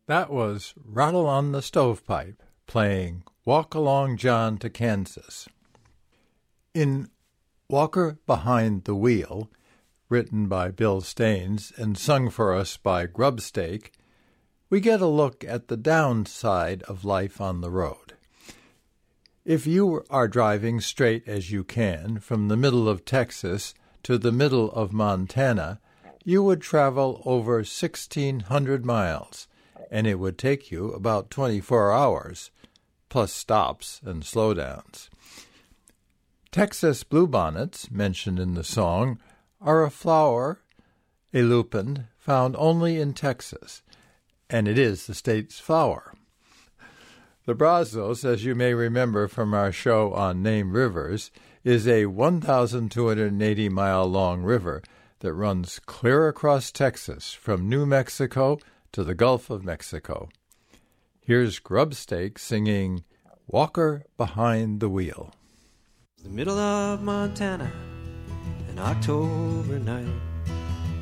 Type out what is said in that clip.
That was Rattle on the Stovepipe playing Walk Along John to Kansas. In Walker Behind the Wheel, written by Bill Staines and sung for us by Grubstake, we get a look at the downside of life on the road. If you are driving straight as you can from the middle of Texas to the middle of Montana, you would travel over 1,600 miles, and it would take you about 24 hours, plus stops and slowdowns. Texas bluebonnets, mentioned in the song, are a flower, a lupin, found only in Texas, and it is the state's flower. The Brazos, as you may remember from our show on named rivers, is a 1,280-mile-long river that runs clear across Texas from New Mexico to the Gulf of Mexico. Here's Grubstake singing Walker Behind the Wheel. The middle of Montana, an October night.